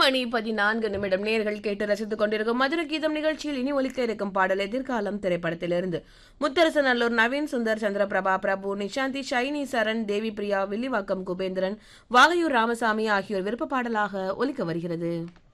8 மணி 14 நிமிடம் நேர்கள் கேட்டு ரசித்துக் கொண்டிருக்கும் மதுரை கீதம் நிகழ்ச்சியில் இனி ஒலிக்க இருக்கும் பாடல் எதிர்காலம் திரைப்படத்திலிருந்து முத்தரசநல்லூர் நவீன் சுந்தர் சந்திரபிரபா பிரபு நிஷாந்தி ஷைனி சரண் தேவி பிரியா வில்லிவாக்கம் குபேந்திரன் வாகையூர் ராமசாமி ஆகியோர் விருப்ப பாடலாக ஒலிக்க வருகிறது.